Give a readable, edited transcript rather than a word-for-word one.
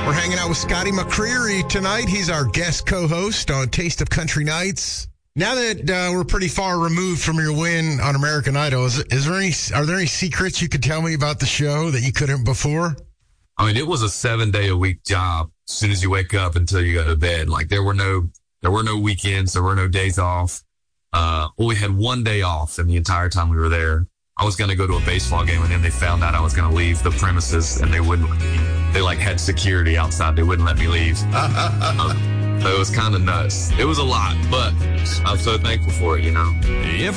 We're hanging out with Scotty McCreery tonight. He's our guest co-host on Taste of Country Nights. Now that we're pretty far removed from your win on American Idol, are there any secrets you could tell me about the show that you couldn't before? I mean, it was a 7-day-a-week job as soon as you wake up until you go to bed. Like, there were no weekends. There were no days off. We had one day off, and the entire time we were there, I was going to go to a baseball game, and then they found out I was going to leave the premises, and they wouldn't. They had security outside. They wouldn't let me leave. So it was kind of nuts. It was a lot, but I'm so thankful for it,